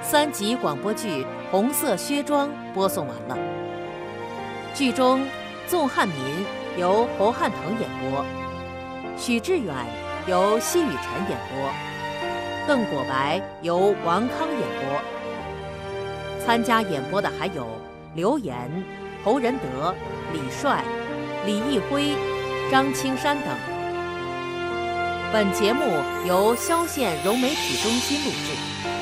3集广播剧《红色靴庄》播送完了。剧中纵汉民由侯汉腾演播，许志远由奚雨辰演播，邓果白由王康演播。参加演播的还有刘岩、侯仁德、李帅、李义辉、张青山等。本节目由萧县融媒体中心录制。